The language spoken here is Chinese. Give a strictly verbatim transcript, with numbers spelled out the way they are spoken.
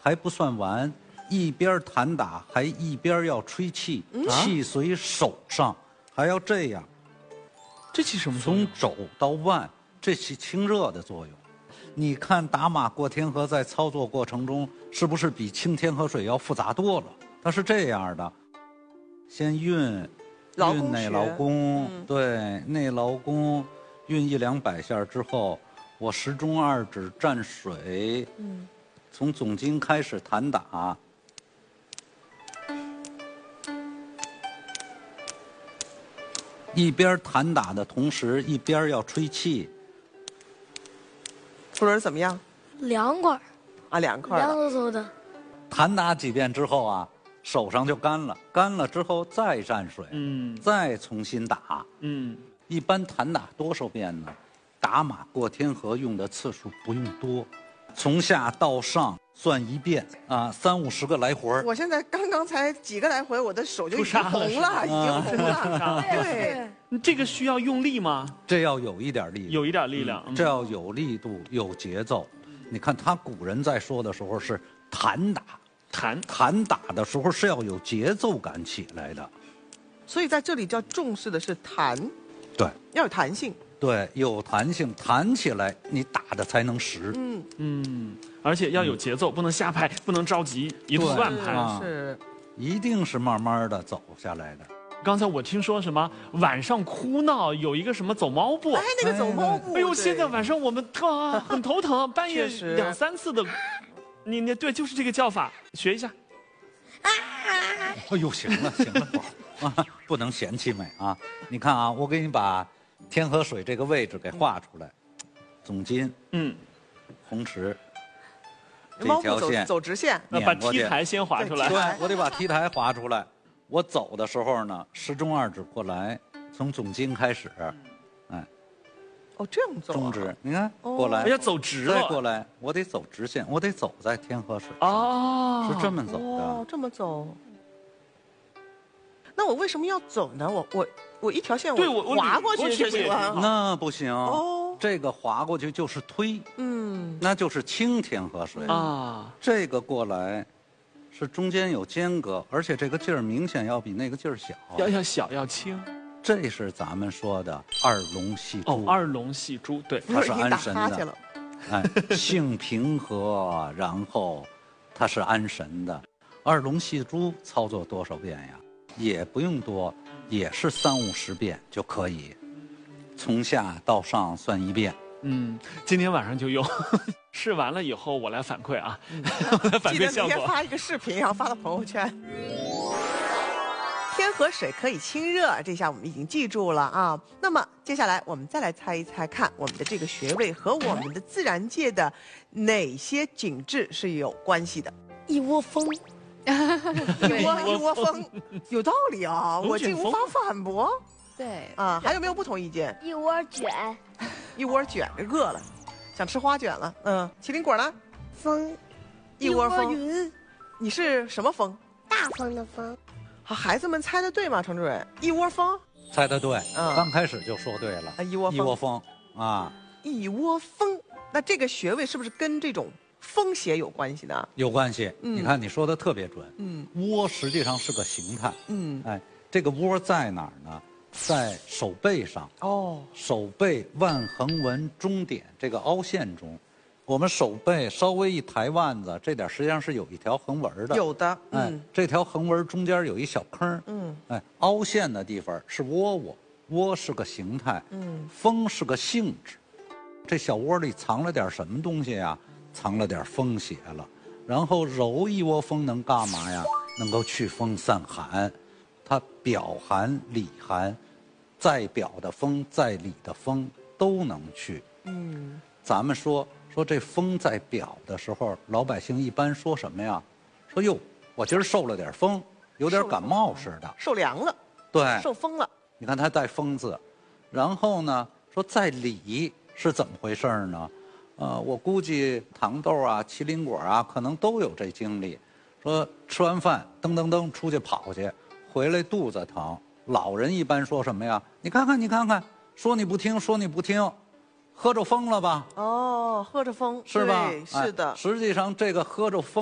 还不算完，一边弹打还一边要吹气， 嗯、 气随手上，还要这样。 这起什么作用？ 从肘到腕，这起清热的作用。你看打马过天河在操作过程中，是不是比清天河水要复杂多了？它是这样的，先运，运内劳宫，嗯、对，内劳宫，运一两百下之后，我时中二指蘸水，嗯、从总经开始弹打。一边弹打的同时，一边要吹气。 出轮怎么样？ 凉快啊，凉快凉飕飕的。 弹打几遍之后啊，手上就干了，干了之后再蘸水，嗯，再重新打，嗯。一般弹打多少遍呢？打马过天河用的次数不用多，从下到上算一遍啊，三五十个来回。 我现在刚刚才几个来回，我的手就已经红了，已经红了。对， 这个需要用力吗？ 这要有一点力， 有一点力量， 嗯、这要有力度，有节奏。你看他古人在说的时候是弹打， 弹弹打的时候是要有节奏感起来的。 所以在这里叫重视的是弹， 对， 要有弹性。 对，有弹性，弹起来你打的才能实。 嗯嗯，而且要有节奏，嗯、不能瞎拍，不能着急，一顿乱拍。 是， 一定是慢慢的走下来的。 刚才我听说什么晚上哭闹有一个什么走猫步， 哎，那个走猫步， 哎呦，现在晚上我们特很头疼，半夜两三次的，你你对，就是这个叫法，学一下。 哎呦，行了行了，宝啊，不能嫌弃美啊！你看啊，我给你把天河水这个位置给画出来，总筋，嗯，红石，这条线走直线， 那把 T 台先画出来。 对，我得把 T 台画出来。我走的时候呢，时中二指过来，从总筋开始，哎， 哦，这样走、啊， 中指，你看、哦、过来， 要走直了， 再过来，我得走直线，我得走在天河水上，哦， 是这么走的， 哦，这么走。那我为什么要走呢？我我我一条线我划过去就行了， 那不行哦，这个划过去就是推，嗯，那就是清天河水啊，这个过来。是中间有间隔，而且这个劲儿明显要比那个劲儿小， 要要小要轻， 这是咱们说的二龙戏珠。 哦，二龙戏珠，对， 它是安神的，哎，性平和，然后它是安神的。二龙戏珠操作多少遍呀？也不用多，也是三五十遍就可以，从下到上算一遍。 嗯，今天晚上就用。试完了以后，我来反馈啊，嗯、反馈效果。 记得明天发一个视频，然后发到朋友圈。天河水可以清热，这下我们已经记住了啊。那么接下来我们再来猜一猜，看我们的这个穴位和我们的自然界的哪些景致是有关系的？ 一窝蜂， 一窝一窝蜂，有道理啊，我竟无法反驳。 对啊，还有没有不同意见？ 一窝卷， 一窝卷，饿了。想吃花卷了，嗯，麒麟果呢？ 蜂， 一窝蜂。你是什么蜂？ 大蜂的蜂。 好，孩子们猜的对吗？程主任，一窝蜂。 猜的对，嗯，刚开始就说对了。 啊，一窝蜂， 一窝蜂啊， 一窝蜂。那这个穴位是不是跟这种风邪有关系呢？ 有关系。嗯，你看你说的特别准。嗯，窝实际上是个形态。嗯，哎，这个窝在哪儿呢？在手背上哦，手背腕横纹中点这个凹陷中，我们手背稍微一抬腕子，这点实际上是有一条横纹的。 有的， 嗯，哎，这条横纹中间有一小坑，嗯，哎，凹陷的地方是窝窝，窝是个形态，嗯，风是个性质，这小窝里藏了点什么东西呀？藏了点风邪了。然后揉一窝蜂能干嘛呀？能够祛风散寒。它表寒里寒，在表的风在里的风都能去。嗯，咱们说说这风在表的时候，老百姓一般说什么呀？说哟，我今儿受了点风，有点感冒似的， 受凉了， 对， 受风了。 你看它带风字，然后呢，说在里是怎么回事呢？呃，我估计糖豆啊、麒麟果啊，可能都有这经历。说吃完饭噔噔噔出去跑去。回来肚子疼，老人一般说什么呀？你看看，你看看，说你不听，说你不听，喝着风了吧？ 哦，喝着风是吧？ 是的、 哎。实际上，这个喝着风。